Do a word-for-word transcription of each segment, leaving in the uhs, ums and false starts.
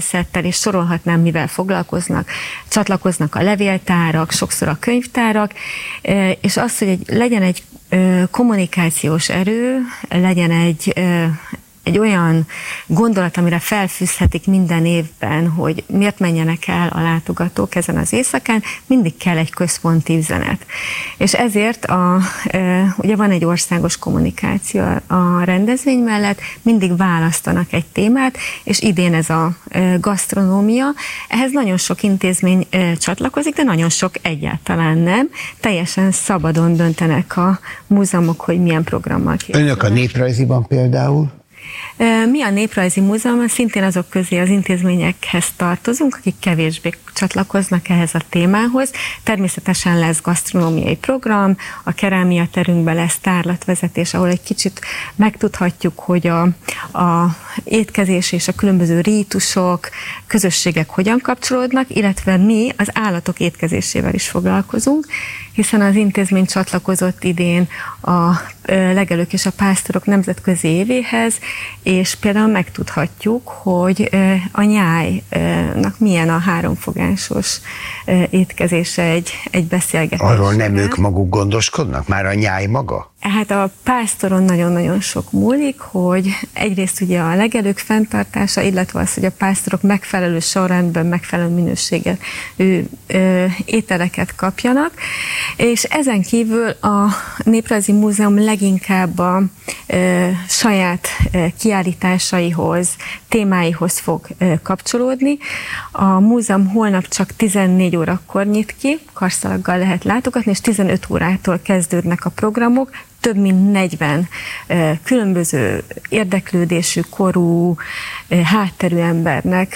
művészettel, és sorolhatnám, mivel foglalkoznak. Csatlakoznak a levéltárak, sokszor a könyvtárak, és az, hogy egy, legyen egy kommunikációs erő, legyen egy egy olyan gondolat, amire felfűzhetik minden évben, hogy miért menjenek el a látogatók ezen az éjszakán, mindig kell egy központi üzenet. És ezért a, ugye van egy országos kommunikáció a rendezvény mellett, mindig választanak egy témát, és idén ez a gasztronómia. Ehhez nagyon sok intézmény csatlakozik, de nagyon sok egyáltalán nem. Teljesen szabadon döntenek a múzeumok, hogy milyen programmal készülnek. Önök a Néprajziban például? Mi a Néprajzi Múzeumban szintén azok közé az intézményekhez tartozunk, akik kevésbé csatlakoznak ehhez a témához. Természetesen lesz gasztronómiai program, a kerámia terünkben lesz tárlatvezetés, ahol egy kicsit megtudhatjuk, hogy a, a étkezés és a különböző rítusok, közösségek hogyan kapcsolódnak, illetve mi az állatok étkezésével is foglalkozunk, hiszen az intézmény csatlakozott idén a legelők és a pásztorok nemzetközi évéhez, és például megtudhatjuk, hogy a nyájnak milyen a háromfogásos étkezése egy, egy beszélgetés. Arról nem ők maguk gondoskodnak? Már a nyáj maga? Hát a pásztoron nagyon-nagyon sok múlik, hogy egyrészt ugye a legelők fenntartása, illetve az, hogy a pásztorok megfelelő sorrendben, megfelelő minőséget ő, ö, ételeket kapjanak, és ezen kívül a Néprajzi Múzeum leginkább a ö, saját ö, kiállításaihoz, témáihoz fog ö, kapcsolódni. A múzeum holnap csak tizennégy órakor nyit ki, karszalaggal lehet látogatni, és tizenöt órától kezdődnek a programok. Több mint negyven különböző érdeklődésű, korú, hátterű embernek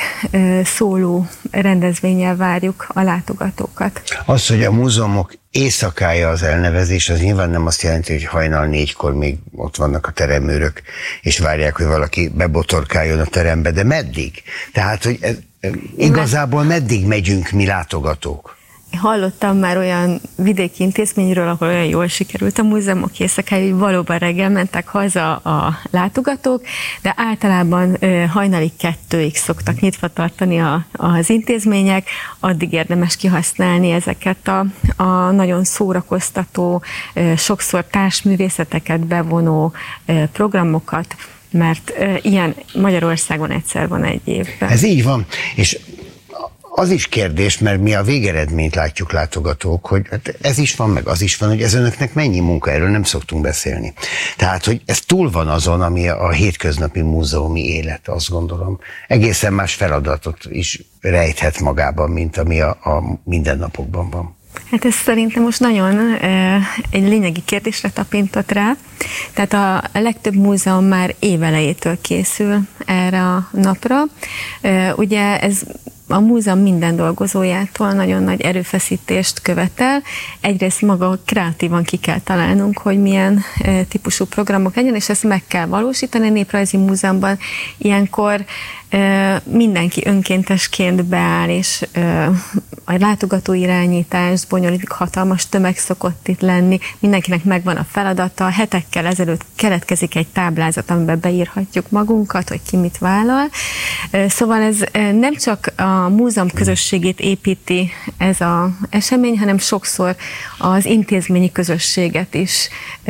szóló rendezvénnyel várjuk a látogatókat. Az, hogy a múzeumok éjszakája az elnevezés, az nyilván nem azt jelenti, hogy hajnal négykor még ott vannak a teremőrök, és várják, hogy valaki bebotorkáljon a terembe, de meddig? Tehát, hogy ez, igazából meddig megyünk mi látogatók? Hallottam már olyan vidéki intézményről, ahol olyan jól sikerült a múzeumok éjszakája, hogy valóban reggel mentek haza a látogatók, de általában hajnali kettőig szoktak nyitva tartani a, az intézmények, addig érdemes kihasználni ezeket a, a nagyon szórakoztató, sokszor társművészeteket bevonó programokat, mert ilyen Magyarországon egyszer van egy évben. Ez így van, és az is kérdés, mert mi a végeredményt látjuk látogatók, hogy hát ez is van, meg az is van, hogy ez önöknek mennyi munka, erről nem szoktunk beszélni. Tehát, hogy ez túl van azon, ami a hétköznapi múzeumi élet, azt gondolom. Egészen más feladatot is rejthet magában, mint ami a, a mindennapokban van. Hát ez szerintem most nagyon e, egy lényegi kérdésre tapintott rá. Tehát a legtöbb múzeum már évelejétől készül erre a napra. E, ugye ez a múzeum minden dolgozójától nagyon nagy erőfeszítést követel. Egyrészt maga kreatívan ki kell találnunk, hogy milyen e, típusú programok legyen, és ezt meg kell valósítani. A Néprajzi Múzeumban ilyenkor e, mindenki önkéntesként beáll, és e, a látogató irányítást bonyolítik, hatalmas tömeg szokott itt lenni, mindenkinek megvan a feladata, hetekkel ezelőtt keletkezik egy táblázat, amiben beírhatjuk magunkat, hogy ki mit vállal. Szóval ez nem csak a múzeum közösségét építi ez az esemény, hanem sokszor az intézményi közösséget is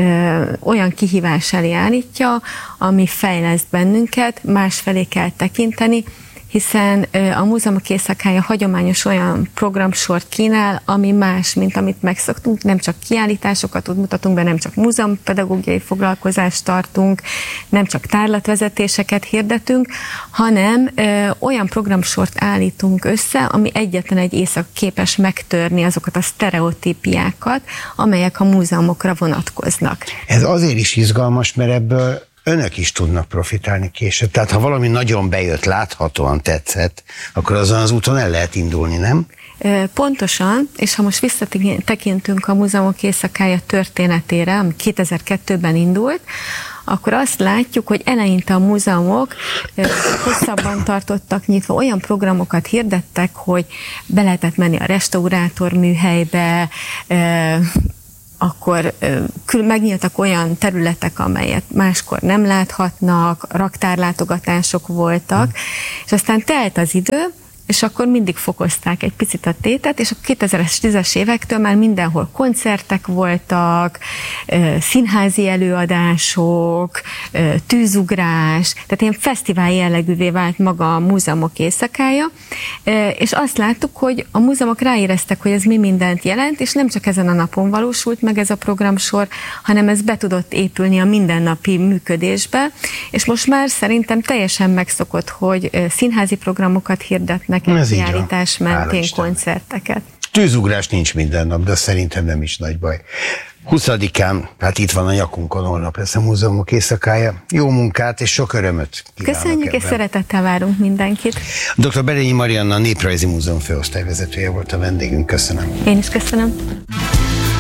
olyan kihívás elé állítja, ami fejleszt bennünket, másfelé kell tekinteni, hiszen a múzeumok éjszakája hagyományos olyan programsort kínál, ami más, mint amit megszoktunk, nem csak kiállításokat mutatunk be, nem csak múzeumpedagógiai foglalkozást tartunk, nem csak tárlatvezetéseket hirdetünk, hanem ö, olyan programsort állítunk össze, ami egyetlen egy éjszak képes megtörni azokat a sztereotípiákat, amelyek a múzeumokra vonatkoznak. Ez azért is izgalmas, mert ebből önök is tudnak profitálni később. Tehát ha valami nagyon bejött, láthatóan tetszett, akkor azon az úton el lehet indulni, nem? Pontosan, és ha most visszatekintünk a múzeumok éjszakája történetére, ami kétezer-kettőben indult, akkor azt látjuk, hogy eleinte a múzeumok hosszabban tartottak nyitva, olyan programokat hirdettek, hogy be lehetett menni a restaurátor műhelybe, akkor megnyíltak olyan területek, amelyet máskor nem láthatnak, raktárlátogatások voltak, hmm. és aztán telt az idő, és akkor mindig fokozták egy picit a tétet, és a kétezer-tízes évektől már mindenhol koncertek voltak, színházi előadások, tűzugrás, tehát ilyen fesztivál jellegűvé vált maga a múzeumok éjszakája, és azt láttuk, hogy a múzeumok ráéreztek, hogy ez mi mindent jelent, és nem csak ezen a napon valósult meg ez a programsor, hanem ez be tudott épülni a mindennapi működésbe, és most már szerintem teljesen megszokott, hogy színházi programokat hirdetnek, kiállítás mentén koncerteket. Tűzugrás nincs minden nap, de szerintem nem is nagy baj. huszadikán, hát itt van a nyakunkon, holnap lesz a múzeumok éjszakája. Jó munkát és sok örömöt kívánok. Köszönjük, ebben. És szeretettel várunk mindenkit. doktor Berényi Marianna, a Néprajzi Múzeum főosztályvezetője volt a vendégünk. Köszönöm. Én is köszönöm.